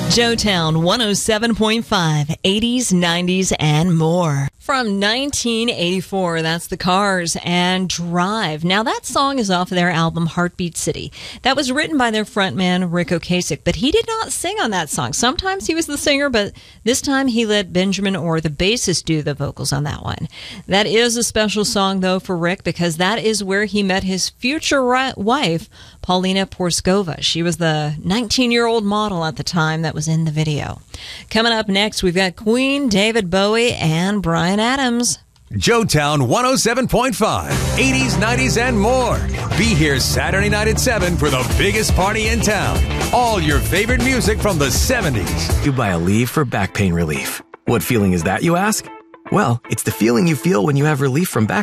Joetown 107.5, 80s, 90s, and more. From 1984, that's The Cars and Drive. Now, that song is off of their album Heartbeat City. That was written by their frontman, Rick Ocasek, but he did not sing on that song. Sometimes he was the singer, but this time he let Benjamin Orr, the bassist, do the vocals on that one. That is a special song, though, for Rick, because that is where he met his future wife, Paulina Porskova. She was the 19-year-old model at the time that was in the video. Coming up next, we've got Queen, David Bowie, and Bryan Adams. Joetown 107.5, 80s, 90s, and more. Be here Saturday night at 7 for the biggest party in town. All your favorite music from the 70s. You buy Aleve for back pain relief. What feeling is that, you ask? Well, it's the feeling you feel when you have relief from back